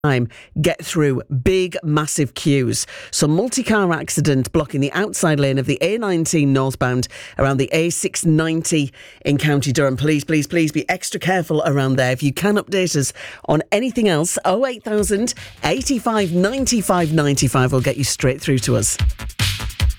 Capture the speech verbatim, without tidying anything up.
time get through big, massive queues. So multi-car accident blocking the outside lane of the A nineteen northbound around the A six ninety in County Durham. Please, please, please be extra careful around there. If you can update us on anything else, oh eight thousand, eighty-five, ninety-five, ninety-five will get you straight through to us.